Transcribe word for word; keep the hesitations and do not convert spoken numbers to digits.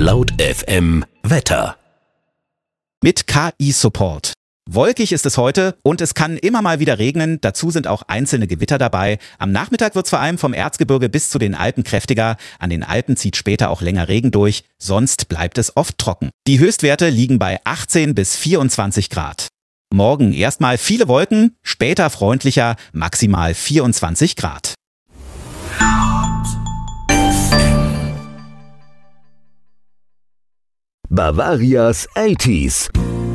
Laut F M Wetter. Mit K I-Support. Wolkig ist es heute und es kann immer mal wieder regnen. Dazu sind auch einzelne Gewitter dabei. Am Nachmittag wird es vor allem vom Erzgebirge bis zu den Alpen kräftiger. An den Alpen zieht später auch länger Regen durch. Sonst bleibt es oft trocken. Die Höchstwerte liegen bei achtzehn bis vierundzwanzig Grad. Morgen erstmal viele Wolken, später freundlicher, maximal vierundzwanzig Grad. Bavarias achtziger.